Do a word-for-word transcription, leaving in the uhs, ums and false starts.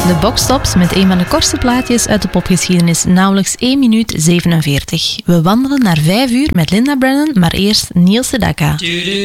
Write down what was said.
De Boxtops met een van de kortste plaatjes uit de popgeschiedenis, nauwelijks één minuut zevenenveertig. We wandelen naar vijf uur met Linda Brennan, maar eerst Neil Sedaka.